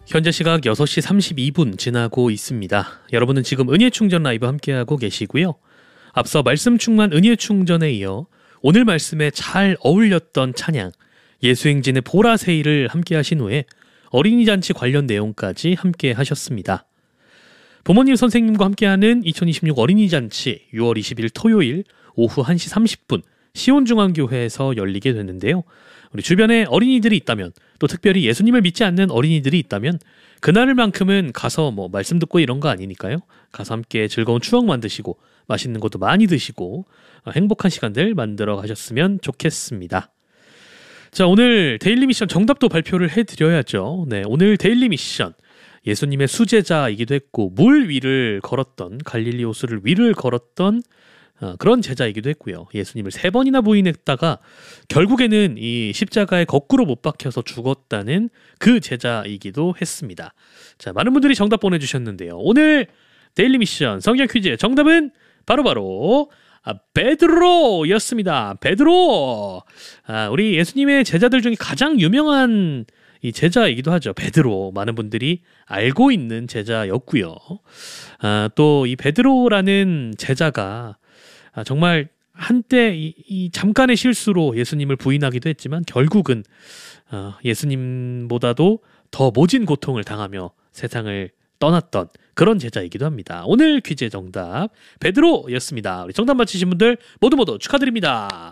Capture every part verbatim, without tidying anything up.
현재 시각 여섯 시 삼십이 분 지나고 있습니다. 여러분은 지금 은혜충전 라이브 함께하고 계시고요. 앞서 말씀 충만 은혜충전에 이어 오늘 말씀에 잘 어울렸던 찬양 예수행진의 보라새이를 함께하신 후에 어린이 잔치 관련 내용까지 함께하셨습니다. 부모님 선생님과 함께하는 이천이십육 어린이 잔치 유월 이십일 토요일 오후 한 시 삼십 분 시온중앙교회에서 열리게 됐는데요. 우리 주변에 어린이들이 있다면 또 특별히 예수님을 믿지 않는 어린이들이 있다면 그날만큼은 가서 뭐 말씀 듣고 이런 거 아니니까요. 가서 함께 즐거운 추억 만드시고 맛있는 것도 많이 드시고 행복한 시간들 만들어 가셨으면 좋겠습니다. 자, 오늘 데일리 미션 정답도 발표를 해드려야죠. 네, 오늘 데일리 미션 예수님의 수제자이기도 했고 물 위를 걸었던 갈릴리 호수를 위를 걸었던 어, 그런 제자이기도 했고요. 예수님을 세 번이나 부인했다가 결국에는 이 십자가에 거꾸로 못 박혀서 죽었다는 그 제자이기도 했습니다. 자, 많은 분들이 정답 보내주셨는데요. 오늘 데일리 미션 성경 퀴즈의 정답은 바로바로 아, 베드로였습니다. 베드로. 아, 우리 예수님의 제자들 중에 가장 유명한 이 제자이기도 하죠. 베드로. 많은 분들이 알고 있는 제자였고요. 아, 또 이 베드로라는 제자가 아, 정말 한때 이, 이 잠깐의 실수로 예수님을 부인하기도 했지만 결국은 어, 예수님보다도 더 모진 고통을 당하며 세상을 떠났던 그런 제자이기도 합니다. 오늘 퀴즈의 정답 베드로였습니다. 우리 정답 맞히신 분들 모두 모두 축하드립니다.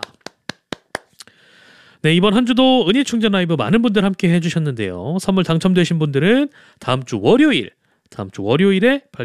네, 이번 한 주도 은혜충전 라이브 많은 분들 함께 해주셨는데요. 선물 당첨되신 분들은 다음 주 월요일 다음 주 월요일에 발